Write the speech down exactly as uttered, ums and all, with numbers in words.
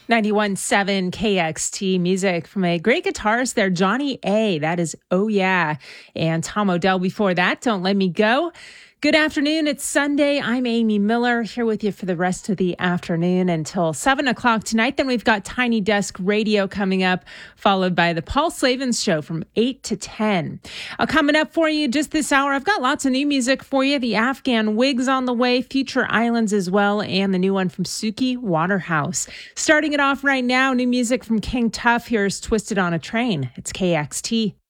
ninety-one point seven K X T music from a great guitarist there, Johnny A. That is Oh Yeah. And Tom Odell before that, Don't Let Me Go. Good afternoon. It's Sunday. I'm Amy Miller here with you for the rest of the afternoon until seven o'clock tonight. Then we've got Tiny Desk Radio coming up, followed by the Paul Slavens Show from eight to ten. Uh, coming up for you just this hour, I've got lots of new music for you. The Afghan Wigs on the way, Future Islands as well, and the new one from Suki Waterhouse. Starting it off right now, new music from King Tuff. Here's Twisted on a Train. It's K X T.